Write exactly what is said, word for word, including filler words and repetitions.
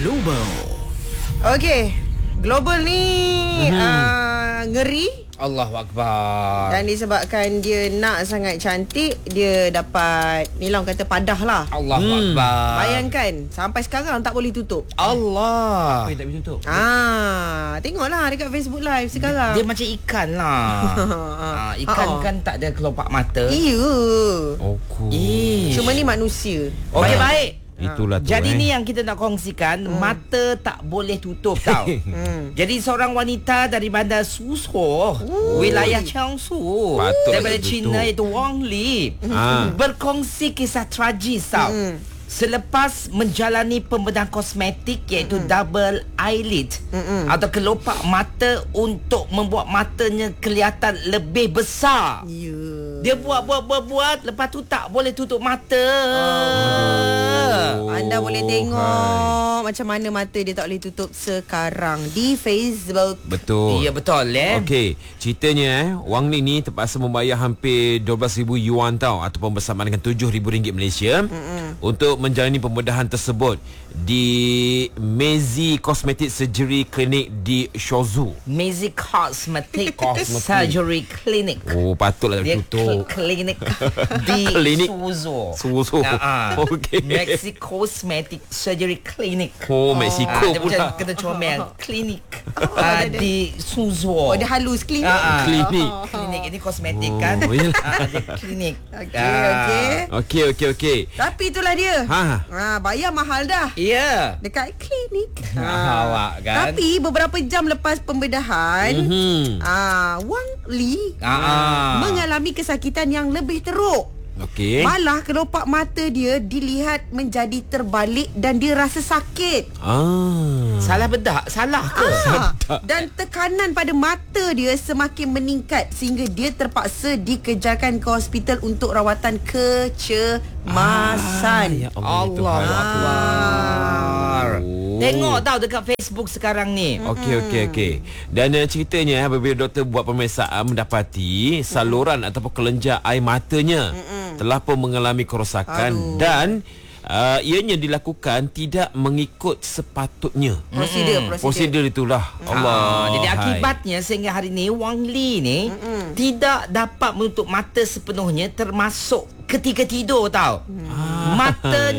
Global. Okey, global ni Mhm. uh, ngeri. Allahu Akbar. Dan disebabkan dia nak sangat cantik, dia dapat ni lah orang kata padah lah. Allahu Hmm. Akbar. Bayangkan sampai sekarang tak boleh tutup. Allah. Apa yang tak boleh tutup? Ah, tengoklah dekat Facebook Live sekarang. Dia macam ikan lah. ah, ikan Ha-ha. kan tak ada kelopak mata. Iya. Okey. Ish. Cuma ni manusia. Okey, baik. Itulah tu. Jadi eh. ni yang kita nak kongsikan, hmm. mata tak boleh tutup tau. Hmm. Jadi seorang wanita dari bandar Suzhou, wilayah Jiangsu, Patut daripada tutup. China iaitu Wang Li, Ah. berkongsi kisah tragis tau. Hmm. Selepas menjalani pembedahan kosmetik iaitu mm. double eyelid Mm-mm. atau kelopak mata untuk membuat matanya kelihatan lebih besar. Ya. Dia buat-buat-buat-buat, lepas tu tak boleh tutup mata. Oh, Anda boleh tengok macam mana mata dia tak boleh tutup sekarang di Facebook. Betul. Ya, betul eh. Okey, ceritanya eh Wang Ling ni terpaksa membayar hampir dua belas ribu yuan tau, ataupun bersamaan dengan tujuh ribu ringgit Malaysia, Mm-mm. untuk menjalani pembedahan tersebut di Mezi Cosmetic Surgery Clinic di Shozhou. Mezi Cosmetic Surgery Clinic. Oh, patutlah Dia tutup. kl- klinik di Klinik. Suzhou. Suzhou. Uh-huh. Okey. Mexico Cosmetic Surgery Clinic. Oh, Mexico Ah, dia pula. macam kena comel. Klinik ah, di Suzhou. Oh, dia halus klinik. Ah, ah. Klinik. Klinik ini kosmetik Oh, kan. yalah. Ah, dia klinik. Okey, Ah. okey. Okey, okey, okey. Tapi itulah dia. Ha. Ha, bayar mahal dah. Ya. Dekat klinik. Ah, awak kan. Tapi beberapa jam lepas pembedahan, Mhm. ah, Wang Li Ah, ah. mengalami kesakitan yang lebih teruk. Okey. Malah kelopak mata dia dilihat menjadi terbalik dan dia rasa sakit. Ah. Salah bedak? Salah ke? Ah, dan tekanan pada mata dia semakin meningkat sehingga dia terpaksa dikejarkan ke hospital untuk rawatan kecemasan. Ya Allah, Allah Tuhan. Akbar. Oh. Tengok tau dekat Facebook sekarang ni. Okey, okey, okey. Dan uh, ceritanya apabila doktor buat pemeriksaan mendapati saluran ataupun kelenjar air matanya Mm-mm. telah pun mengalami kerosakan. Aduh. Dan uh, ianya dilakukan tidak mengikut sepatutnya. Prosedur, prosedur. Prosedur itulah. Allah. Ah, jadi hai. akibatnya sehingga hari ni Wang Li ni Mm-mm. tidak dapat menutup mata sepenuhnya termasuk ketika tidur tau. Mm. Matanya